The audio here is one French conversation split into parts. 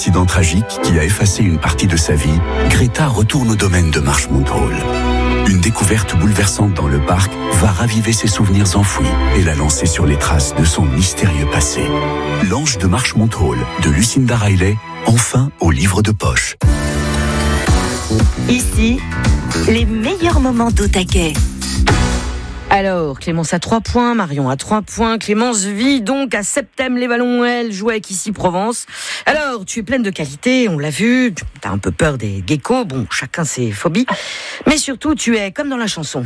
accident tragique qui a effacé une partie de sa vie, Greta retourne au domaine de Marchmont Hall. Une découverte bouleversante dans le parc va raviver ses souvenirs enfouis et la lancer sur les traces de son mystérieux passé. L'ange de Marchmont Hall de Lucinda Riley, enfin au livre de poche. Ici, les meilleurs moments d'Au Taquet. Alors, Clémence a 3 points, Marion a 3 points. Clémence vit donc à Septème-les-Vallons, elle joue avec Ici Provence. Alors, tu es pleine de qualité, on l'a vu, tu as un peu peur des geckos, bon, chacun ses phobies. Mais surtout, tu es comme dans la chanson.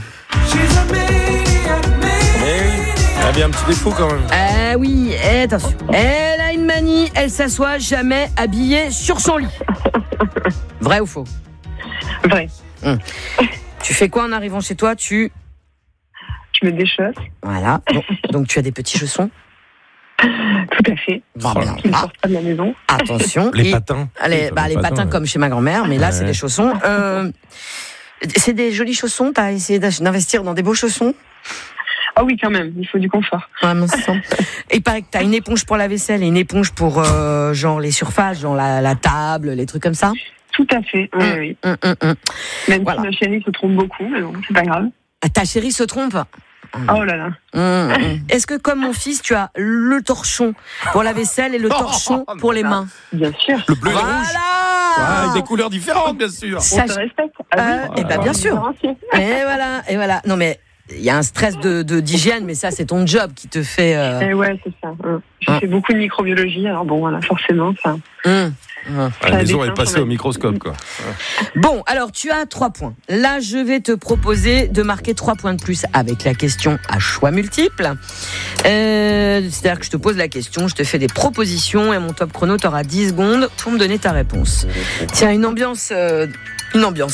Elle a bien un petit défaut quand même. Ah oui, attention. Elle a une manie, elle s'assoit jamais habillée sur son lit. Vrai ou faux ? Vrai. Tu fais quoi en arrivant chez toi ? Je mets des choses. Voilà. Donc tu as des petits chaussons ? Tout à fait. Bon, ben, Qui ne sortent pas de la maison. Attention. Les patins. Les patins comme chez ma grand-mère, mais là c'est des chaussons. C'est des jolis chaussons. T'as essayé d'investir dans des beaux chaussons ? Ah oui, quand même. Il faut du confort. Ouais, et il paraît que t'as une éponge pour la vaisselle et une éponge pour genre les surfaces, genre la table, les trucs comme ça. Tout à fait. Oui. Même si ma chérie se trompe beaucoup, mais bon, c'est pas grave. Ta chérie se trompe ? Oh là là. Est-ce que comme mon fils, tu as le torchon pour la vaisselle et le torchon pour les mains ? Bien sûr. Le bleu et le rouge. Avec des couleurs différentes, bien sûr. On se respecte. Et ben bien sûr. Et voilà. Non mais il y a un stress d'hygiène, mais ça c'est ton job qui te fait. Ouais, c'est ça. Je fais beaucoup de microbiologie, alors bon, voilà, forcément, ça. La maison est passée au microscope, quoi. Bon, alors tu as 3 points. Là, je vais te proposer de marquer 3 points de plus avec la question à choix multiples. C'est-à-dire que je te pose la question, je te fais des propositions et mon top chrono, t'auras 10 secondes pour me donner ta réponse. Tiens, une ambiance